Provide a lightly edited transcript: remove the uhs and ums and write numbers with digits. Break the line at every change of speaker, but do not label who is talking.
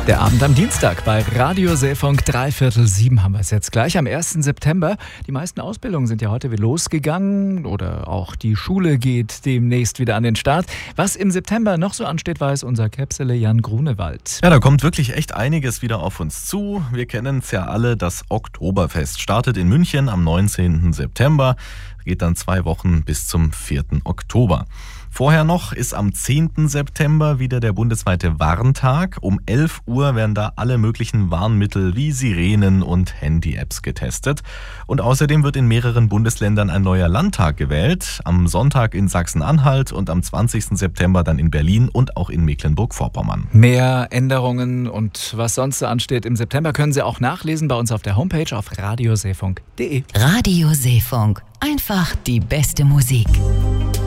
Der Abend am Dienstag bei Radio Seefunk 6:45 haben wir es jetzt gleich am 1. September. Die meisten Ausbildungen sind ja heute wieder losgegangen oder auch die Schule geht demnächst wieder an den Start. Was im September noch so ansteht, weiß unser Käpsele Jan Grunewald.
Ja, da kommt wirklich echt einiges wieder auf uns zu. Wir kennen es ja alle, das Oktoberfest startet in München am 19. September, geht dann 2 Wochen bis zum 4. Oktober. Vorher noch ist am 10. September wieder der bundesweite Warntag. Um 11 Uhr werden da alle möglichen Warnmittel wie Sirenen und Handy-Apps getestet. Und außerdem wird in mehreren Bundesländern ein neuer Landtag gewählt. Am Sonntag in Sachsen-Anhalt und am 20. September dann in Berlin und auch in Mecklenburg-Vorpommern.
Mehr Änderungen und was sonst so ansteht im September können Sie auch nachlesen bei uns auf der Homepage auf radioseefunk.de.
Radio Seefunk. Einfach die beste Musik.